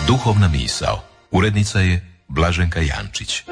Duhovna misao. Urednica je Blaženka Jančić.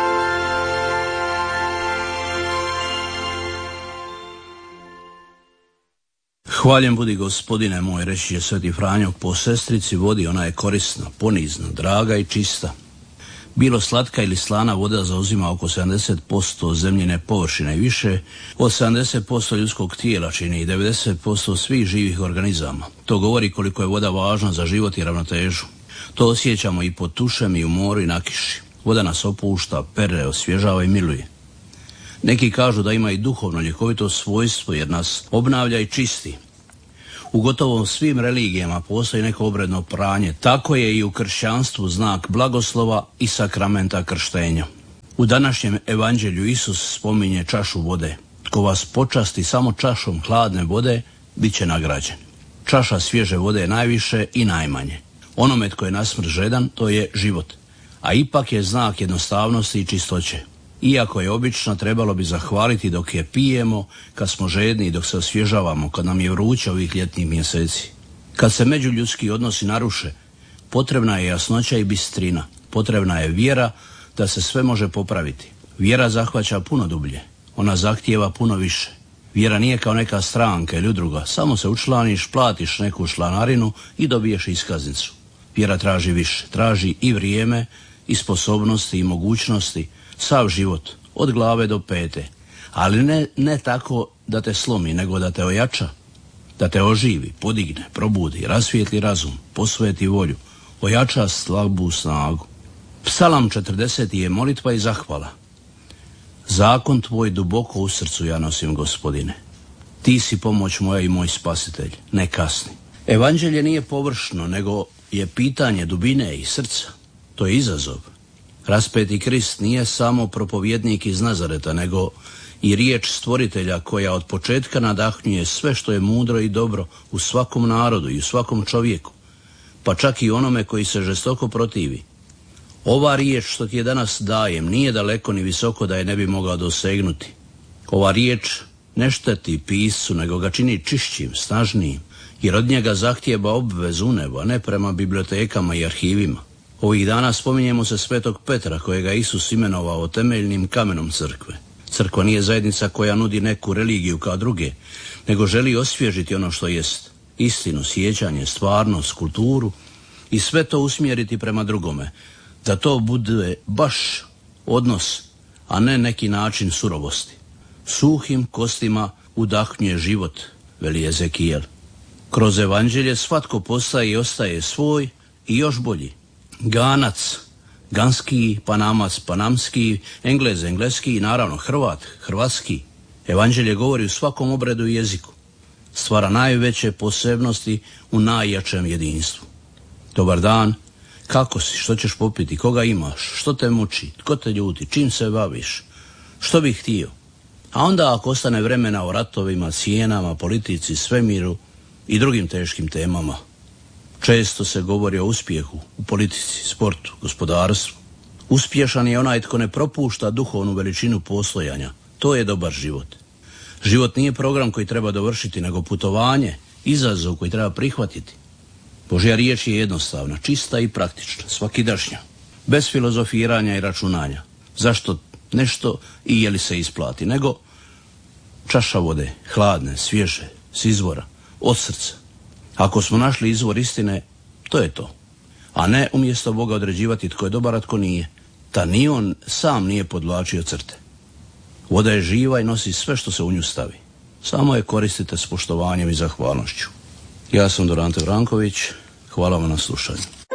Hvaljen budi Gospodine moj, reći je Sveti Franjo, po sestrici vodi, ona je korisna, ponizna, draga i čista. Bilo slatka ili slana voda zauzima oko 70% zemljine površine i više, od 70% ljudskog tijela čini i 90% svih živih organizama. To govori koliko je voda važna za život i ravnotežu. To osjećamo i pod tušem i u moru i na kiši. Voda nas opušta, pere, osvježava i miluje. Neki kažu da ima i duhovno ljekovito svojstvo jer nas obnavlja i čisti. U gotovo svim religijama postoji neko obredno pranje, tako je i u kršćanstvu znak blagoslova i sakramenta krštenja. U današnjem evanđelju Isus spominje čašu vode. Tko vas počasti samo čašom hladne vode, bit će nagrađen. Čaša svježe vode je najviše i najmanje. Onome tko je na smrt žedan, to je život, a ipak je znak jednostavnosti i čistoće. Iako je obično, trebalo bi zahvaliti dok je pijemo, kad smo žedni i dok se osvježavamo, kad nam je vruće ovih ljetnih mjeseci. Kad se međuljudski odnosi naruše, potrebna je jasnoća i bistrina, potrebna je vjera da se sve može popraviti. Vjera zahvaća puno dublje, ona zahtijeva puno više. Vjera nije kao neka stranka ili udruga, samo se učlaniš, platiš neku članarinu i dobiješ iskaznicu. Vjera traži više, traži i vrijeme, i sposobnosti, i mogućnosti, sav život, od glave do pete, ali ne tako da te slomi, nego da te ojača, da te oživi, podigne, probudi, rasvijetli razum, posveti volju, ojača slabu snagu. Psalam 40. je molitva i zahvala. Zakon tvoj duboko u srcu ja nosim, Gospodine. Ti si pomoć moja i moj spasitelj, ne kasni. Evanđelje nije površno, nego je pitanje dubine i srca. To je izazov. Raspeti Krist nije samo propovjednik iz Nazareta, nego i riječ stvoritelja koja od početka nadahnjuje sve što je mudro i dobro u svakom narodu i u svakom čovjeku, pa čak i onome koji se žestoko protivi. Ova riječ što ti je danas dajem nije daleko ni visoko da je ne bi mogao dosegnuti. Ova riječ ne šteti piscu, nego ga čini čišćim, snažnijim, jer od njega zahtijeva obvezu u nebo, a ne prema bibliotekama i arhivima. Ovih dana spominjemo se Svetog Petra, kojega Isus imenovao temeljnim kamenom crkve. Crkva nije zajednica koja nudi neku religiju kao druge, nego želi osvježiti ono što jest. Istinu, sjećanje, stvarnost, kulturu i sve to usmjeriti prema drugome. Da to bude baš odnos, a ne neki način surovosti. Suhim kostima udahnjuje život, veli Ezekijel. Kroz evanđelje svatko postaje i ostaje svoj i još bolji. Ganac, ganski, Panamac, panamski, Englez, engleski i naravno Hrvat, hrvatski. Evanđelje govori u svakom obredu i jeziku. Stvara najveće posebnosti u najjačem jedinstvu. Dobar dan, kako si, što ćeš popiti, koga imaš, što te muči, tko te ljuti, čim se baviš, što bih htio. A onda ako ostane vremena o ratovima, cijenama, politici, svemiru i drugim teškim temama. Često se govori o uspjehu u politici, sportu, gospodarstvu. Uspješan je onaj tko ne propušta duhovnu veličinu postojanja. To je dobar život. Život nije program koji treba dovršiti, nego putovanje, izazov koji treba prihvatiti. Božja riječ je jednostavna, čista i praktična, svakidašnja, bez filozofiranja i računanja. Zašto nešto i je li se isplati, nego čaša vode, hladne, svježe, s izvora, od srca. Ako smo našli izvor istine, to je to. A ne umjesto Boga određivati tko je dobar, a tko nije. Ta ni on sam nije podvlačio crte. Voda je živa i nosi sve što se u nju stavi. Samo je koristite s poštovanjem i zahvalnošću. Ja sam Dorante Vranković. Hvala vam na slušanju.